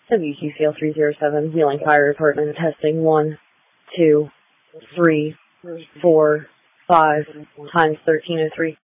WQCL 307, Wheeling Fire Department, testing 1, 2, 3, 4, 5, times 1303.